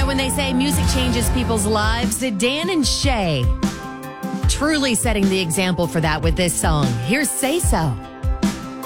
when they say music changes people's lives, Dan and Shay truly setting the example for that with this song. Here's Say So.